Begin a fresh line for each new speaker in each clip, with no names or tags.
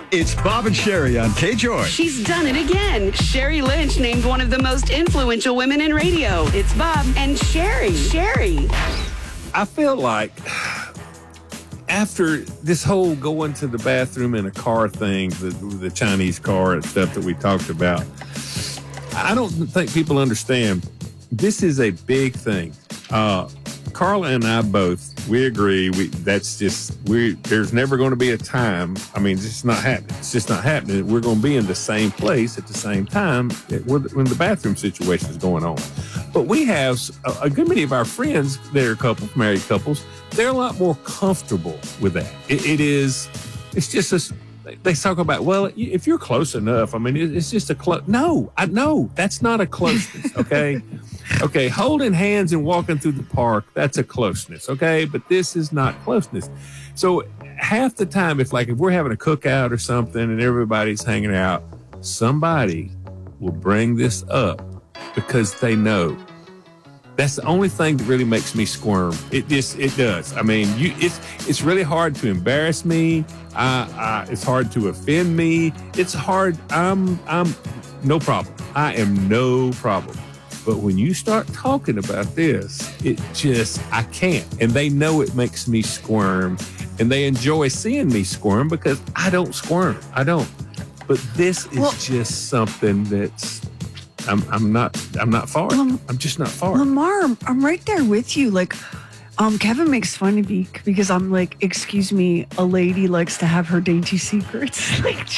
It's Bob and Sherry on KJOY.
She's done it again. Sherry Lynch named one of the most influential women in radio. It's Bob and Sherry. Sherry.
I feel like after this whole going to the bathroom in a car thing, the Chinese car and stuff that we talked about, I don't think people understand. This is a big thing. Carla and I both, we agree. There's never going to be a time. I mean, it's just not happening. It's just not happening. We're going to be in the same place at the same time when the bathroom situation is going on. But we have a good many of our friends that are couples, married couples. They're a lot more comfortable with that. It's just they talk about, well, if you're close enough, I mean, it's just a close. No, that's not a closeness. Okay. Okay, holding hands and walking through the park, that's a closeness, okay? But this is not closeness. So half the time, if we're having a cookout or something and everybody's hanging out, somebody will bring this up because they know. That's the only thing that really makes me squirm. It does. I mean, it's really hard to embarrass me. It's hard to offend me. It's hard. I'm no problem. I am no problem. But when you start talking about this, I can't. And they know it makes me squirm. And they enjoy seeing me squirm because I don't squirm. I don't. But this is just something that's, I'm not for it. I'm just not for it.
Lamar, I'm right there with you. Kevin makes fun of me because I'm like, excuse me, a lady likes to have her dainty secrets.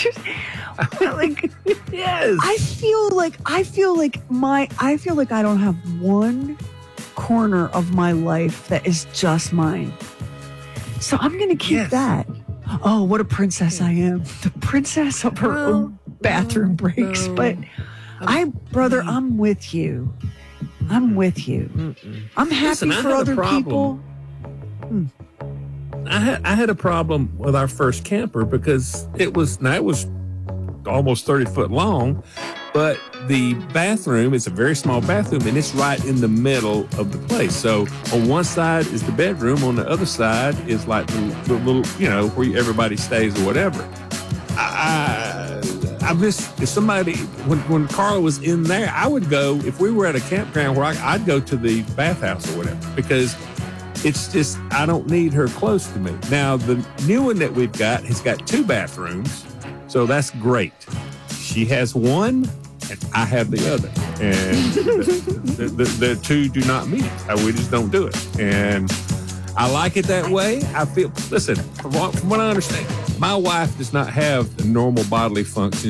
Yes.
I feel like I don't have one corner of my life that is just mine. So I'm going to keep that. Oh, what a princess I am. The princess of her own bathroom breaks.
No.
But I'm with you. I'm with you.
Mm-mm.
I'm happy for other people.
I had a problem with our first camper because it was almost 30 foot long, but the bathroom is a very small bathroom and it's right in the middle of the place. So on one side is the bedroom, on the other side is like the little, where everybody stays or whatever. If somebody, when Carla was in there, I would go, if we were at a campground where I'd go to the bathhouse or whatever, because it's just, I don't need her close to me. Now, the new one that we've got has got 2 bathrooms, so that's great. She has one, and I have the other. And the two do not meet. We just don't do it. And I like it that way. Listen, from what I understand, my wife does not have the normal bodily function